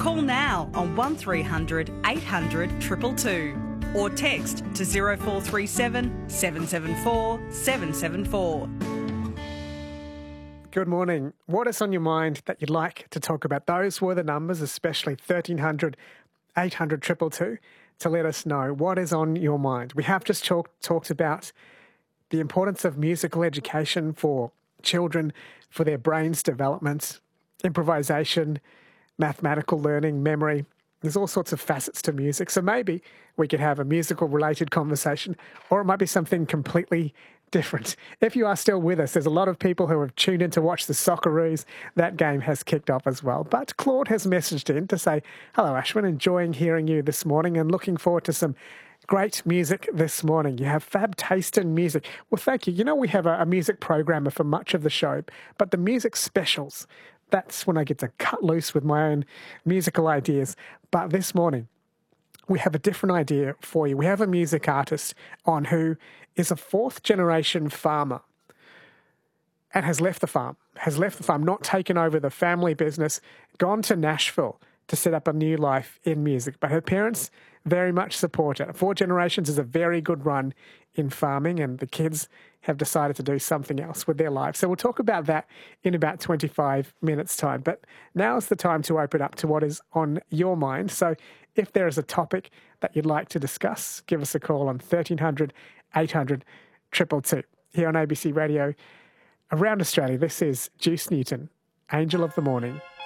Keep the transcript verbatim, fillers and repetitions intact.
Call now on one three hundred eight hundred two two two or text to zero four three seven seven seven four seven seven four. Good morning. What is on your mind that you'd like to talk about? Those were the numbers, especially thirteen hundred eight hundred two two two, to let us know what is on your mind. We have just talk, talked about the importance of musical education for children, for their brain's development, improvisation, mathematical learning, memory. There's all sorts of facets to music. So maybe we could have a musical-related conversation, or it might be something completely different. If you are still with us, there's a lot of people who have tuned in to watch the Socceroos. That game has kicked off as well. But Claude has messaged in to say, hello, Ashwin, enjoying hearing you this morning and looking forward to some great music this morning. You have fab taste in music. Well, thank you. You know, we have a, a music programmer for much of the show, but the music specials, that's when I get to cut loose with my own musical ideas. But this morning, we have a different idea for you. We have a music artist on who is a fourth generation farmer and has left the farm, has left the farm, not taken over the family business, gone to Nashville to set up a new life in music. But her parents very much support her. Four generations is a very good run in farming, and the kids have decided to do something else with their lives. So we'll talk about that in about twenty-five minutes' time. But now's the time to open up to what is on your mind. So if there is a topic that you'd like to discuss, give us a call on thirteen hundred eight hundred two two two. Here on A B C Radio around Australia, this is Juice Newton, Angel of the Morning.